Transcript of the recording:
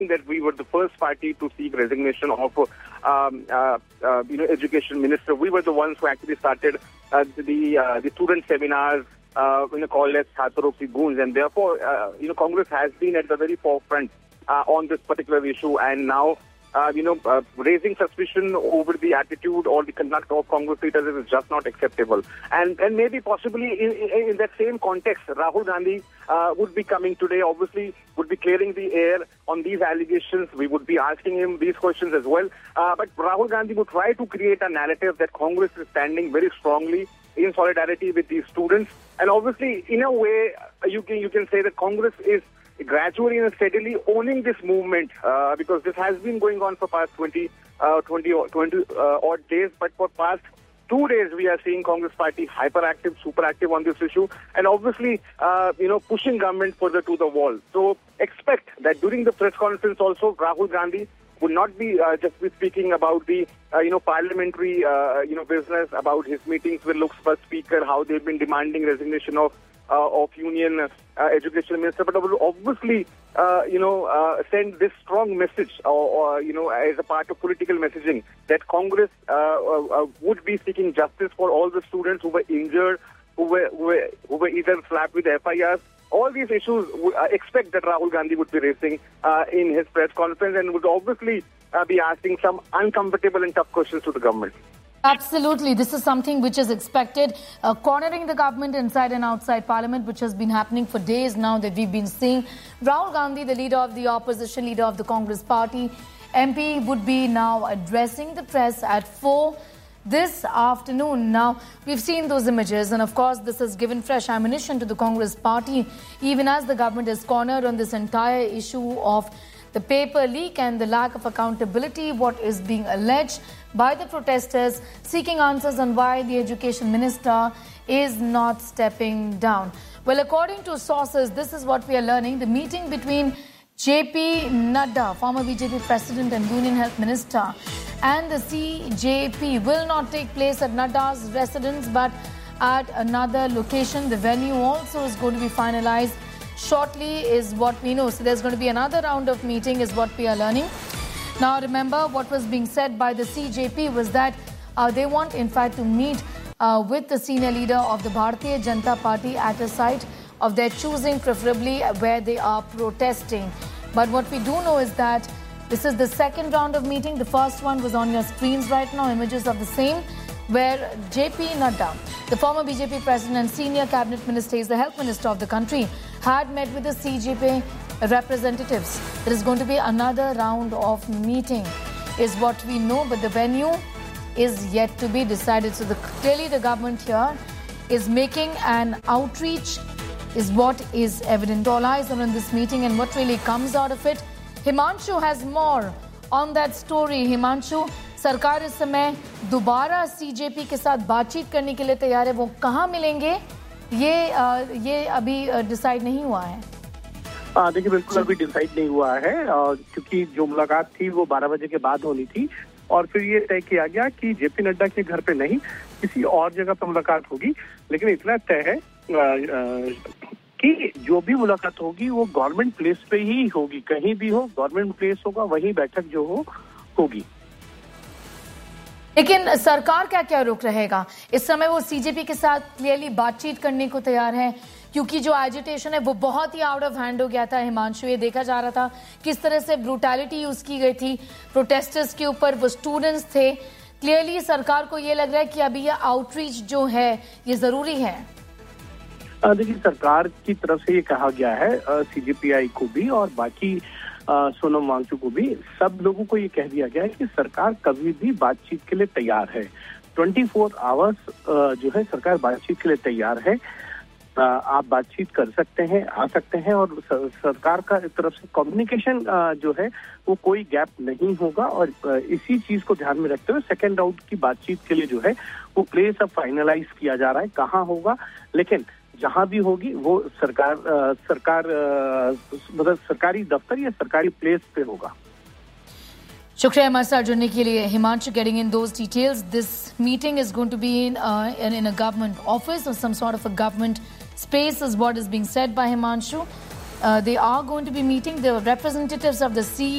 that we were the first party to seek resignation of, education minister. We were the ones who actually started the student seminars, called as Chhatro Ki Goonj, and therefore, Congress has been at the very forefront on this particular issue, and now, raising suspicion over the attitude or the conduct of Congress leaders is just not acceptable. And maybe possibly in that same context, Rahul Gandhi would be coming today, obviously would be clearing the air on these allegations. We would be asking him these questions as well. But Rahul Gandhi would try to create a narrative that Congress is standing very strongly in solidarity with these students. And obviously, in a way, you can say that Congress is gradually and steadily owning this movement, because this has been going on for past 20 odd days. But for past 2 days, we are seeing Congress party hyperactive, superactive on this issue, and obviously, pushing government further to the wall. So expect that during the press conference also, Rahul Gandhi would not be just be speaking about the, parliamentary, business, about his meetings with Lok Sabha Speaker, how they've been demanding resignation of Union Education Minister, but obviously, send this strong message, as a part of political messaging, that Congress would be seeking justice for all the students who were injured, who were either slapped with FIRs. All these issues, expect that Rahul Gandhi would be raising in his press conference, and would obviously be asking some uncomfortable and tough questions to the government. Absolutely. This is something which is expected, cornering the government inside and outside Parliament, which has been happening for days now that we've been seeing. Rahul Gandhi, the leader of the opposition, leader of the Congress party, MP, would be now addressing the press at 4 this afternoon. Now, we've seen those images, and of course, this has given fresh ammunition to the Congress party, even as the government is cornered on this entire issue of the paper leak and the lack of accountability, what is being alleged by the protesters, seeking answers on why the education minister is not stepping down. Well, according to sources, this is what we are learning. The meeting between JP Nadda, former BJP president and Union Health Minister, and the CJP will not take place at Nadda's residence, but at another location. The venue also is going to be finalized shortly, is what we know. So there's going to be another round of meeting, is what we are learning. Now, remember, what was being said by the CJP was that they want, in fact, to meet with the senior leader of the Bharatiya Janata Party at a site of their choosing, preferably where they are protesting. But what we do know is that this is the second round of meeting. The first one was on your screens right now, images of the same, where JP Nadda, the former BJP president and senior cabinet minister, is the health minister of the country, had met with the CJP representatives. There is going to be another round of meeting, is what we know, but the venue is yet to be decided. So clearly the government here is making an outreach, is what is evident. All eyes are on this meeting and what really comes out of it. Himanshu has more on that story. Himanshu, सरकार इस समय दोबारा CJP के साथ बातचीत करने के लिए तैयार है. वो कहाँ मिलेंगे ये अभी डिसाइड नहीं हुआ है. देखिए, बिल्कुल अभी डिसाइड नहीं हुआ है, क्योंकि जो मुलाकात थी वो 12 बजे के बाद होनी थी, और फिर ये तय किया गया कि जेपी नड्डा के घर पे नहीं, किसी और जगह पर मुलाकात होगी. लेकिन इतना तय है कि जो भी मुलाकात होगी वो गवर्नमेंट प्लेस पे ही होगी. कहीं भी हो, गवर्नमेंट प्लेस होगा, वहीं बैठक जो होगी. लेकिन सरकार क्या रुख रहेगा? इस समय वो सीजेपी के साथ क्लियरली बातचीत करने को तैयार है, क्योंकि जो एजिटेशन है वो बहुत ही आउट ऑफ हैंड हो गया था. हिमांशु, ये देखा जा रहा था किस तरह से ब्रूटैलिटी यूज की गई थी प्रोटेस्टर्स के ऊपर. वो स्टूडेंट्स थे. क्लियरली सरकार को ये लग रहा है कि अभी ये आउटरीच जो है ये जरूरी है. देखिए, सरकार की तरफ से ये कहा गया है, सीजेपीआई को भी और बाकी सोनम वांगचुक को भी, सब लोगों को ये कह दिया गया है कि सरकार कभी भी बातचीत के लिए तैयार है. 24 आवर्स जो है सरकार बातचीत के लिए तैयार है. आप बातचीत कर सकते हैं, आ सकते हैं, और सरकार का तरफ से कम्युनिकेशन जो है वो कोई गैप नहीं होगा. और इसी चीज को ध्यान में रखते हुए सेकेंड राउंड की बातचीत के लिए जो है वो प्लेस अब फाइनलाइज किया जा रहा है, कहाँ होगा. लेकिन जहां भी होगी वो मतलब सरकारी दफ्तर या सरकारी प्लेस पे होगा. शुक्रिया हमारे साथ जुड़ने के लिए. Himanshu, getting in those details. This meeting is going to be in a government office or some sort of a government space, is what is being said by Himanshu. They are going to be meeting the representatives of the